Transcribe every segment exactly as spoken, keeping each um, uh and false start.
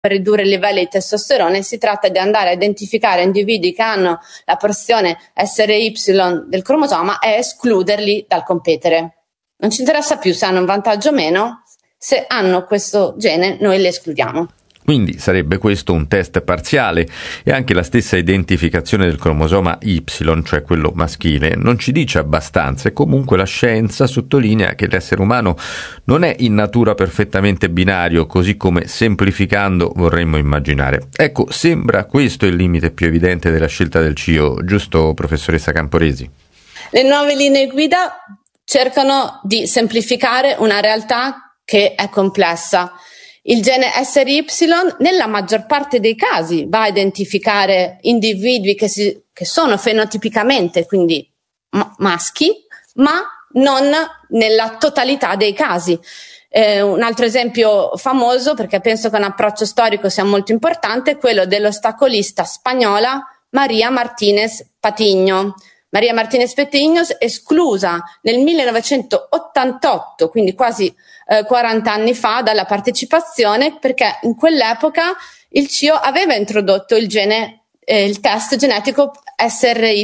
per ridurre i livelli di testosterone, si tratta di andare a identificare individui che hanno la porzione S R Y del cromosoma e escluderli dal competere. Non ci interessa più se hanno un vantaggio o meno, se hanno questo gene noi li escludiamo. Quindi sarebbe questo un test parziale, e anche la stessa identificazione del cromosoma Y, cioè quello maschile, non ci dice abbastanza, e comunque la scienza sottolinea che l'essere umano non è in natura perfettamente binario, così come semplificando vorremmo immaginare. Ecco, sembra questo il limite più evidente della scelta del C I O, giusto, professoressa Camporesi? Le nuove linee guida cercano di semplificare una realtà che è complessa. Il gene S R Y nella maggior parte dei casi va a identificare individui che, si, che sono fenotipicamente quindi ma- maschi, ma non nella totalità dei casi. Eh, un altro esempio famoso, perché penso che un approccio storico sia molto importante, è quello dell'ostacolista spagnola María Martínez Patiño. María Martínez Patiño esclusa nel millenovecentottantotto, quindi quasi eh, quaranta anni fa, dalla partecipazione, perché in quell'epoca il C I O aveva introdotto il gene, eh, il test genetico S R Y.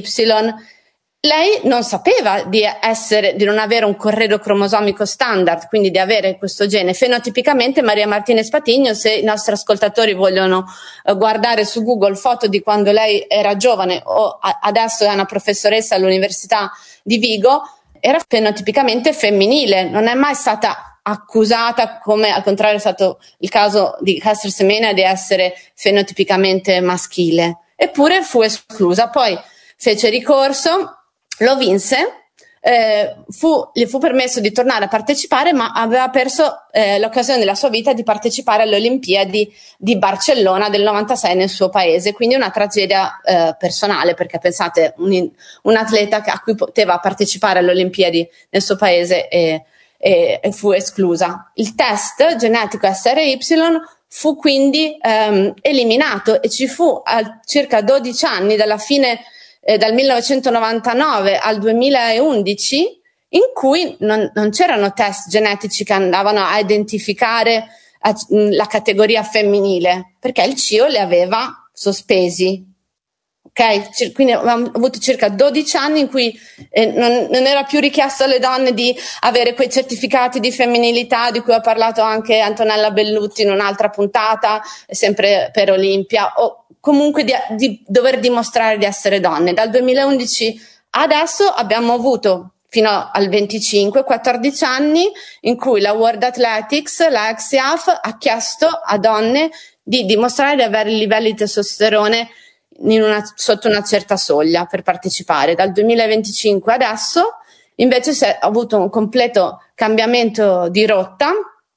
Lei non sapeva di essere, di non avere un corredo cromosomico standard, quindi di avere questo gene. Fenotipicamente María Martínez Patiño, se i nostri ascoltatori vogliono eh, guardare su Google foto di quando lei era giovane o a, adesso è una professoressa all'Università di Vigo, era fenotipicamente femminile, non è mai stata accusata, come al contrario è stato il caso di Caster Semenya, di essere fenotipicamente maschile. Eppure fu esclusa, poi fece ricorso, lo vinse, eh, fu, gli fu permesso di tornare a partecipare, ma aveva perso eh, l'occasione della sua vita di partecipare alle Olimpiadi di Barcellona del novantasei nel suo paese, quindi una tragedia eh, personale, perché pensate, un, un atleta a cui poteva partecipare alle Olimpiadi nel suo paese e, e, e fu esclusa. Il test genetico S R Y fu quindi ehm, eliminato, e ci fu a circa dodici anni dalla fine, eh, dal millenovecentonovantanove al duemilaundici, in cui non, non c'erano test genetici che andavano a identificare a, mh, la categoria femminile, perché il C I O li aveva sospesi. Ok, quindi abbiamo avuto circa dodici anni in cui eh, non, non era più richiesto alle donne di avere quei certificati di femminilità di cui ha parlato anche Antonella Bellutti in un'altra puntata, sempre per Olimpia, o comunque di, di dover dimostrare di essere donne. Dal duemilaundici adesso abbiamo avuto fino al venticinque, quattordici anni in cui la World Athletics, la X I A F, ha chiesto a donne di dimostrare di avere i livelli di testosterone in una, sotto una certa soglia per partecipare. Dal duemilaventicinque adesso invece si è avuto un completo cambiamento di rotta,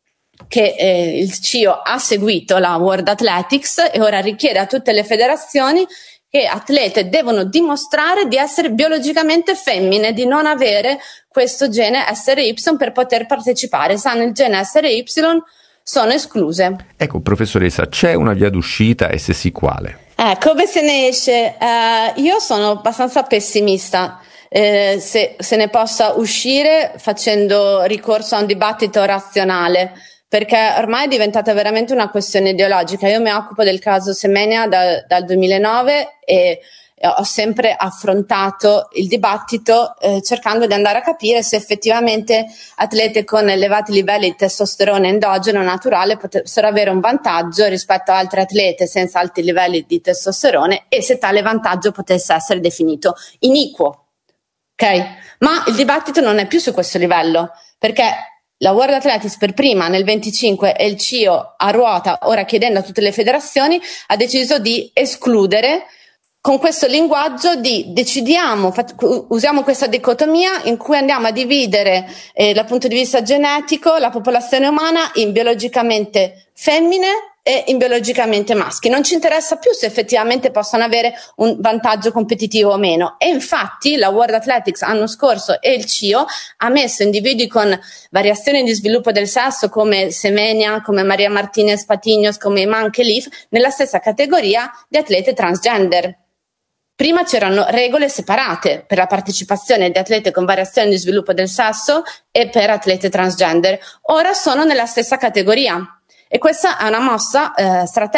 che eh, il C I O ha seguito la World Athletics e ora richiede a tutte le federazioni che atlete devono dimostrare di essere biologicamente femmine, di non avere questo gene S R Y per poter partecipare. Se hanno il gene S R Y sono escluse. Ecco, professoressa, c'è una via d'uscita, e se sì, quale? Eh, come se ne esce? Uh, io sono abbastanza pessimista eh, se, se ne possa uscire facendo ricorso a un dibattito razionale, perché ormai è diventata veramente una questione ideologica. Io mi occupo del caso Semenya da, dal duemilanove e ho sempre affrontato il dibattito eh, cercando di andare a capire se effettivamente atlete con elevati livelli di testosterone endogeno naturale potessero avere un vantaggio rispetto a altre atlete senza alti livelli di testosterone, e se tale vantaggio potesse essere definito iniquo. Ok? Ma il dibattito non è più su questo livello, perché la World Athletics per prima nel venticinque e il C I O a ruota, ora chiedendo a tutte le federazioni, ha deciso di escludere con questo linguaggio di decidiamo, usiamo questa dicotomia in cui andiamo a dividere eh, dal punto di vista genetico la popolazione umana in biologicamente femmine e in biologicamente maschi. Non ci interessa più se effettivamente possono avere un vantaggio competitivo o meno. E infatti la World Athletics l'anno scorso e il C I O ha messo individui con variazioni di sviluppo del sesso come Semenya, come María Martínez Patiño, come Iman Khelif nella stessa categoria di atlete transgender. Prima c'erano regole separate per la partecipazione di atlete con variazioni di sviluppo del sesso e per atlete transgender. Ora sono nella stessa categoria. E questa è una mossa eh, strategica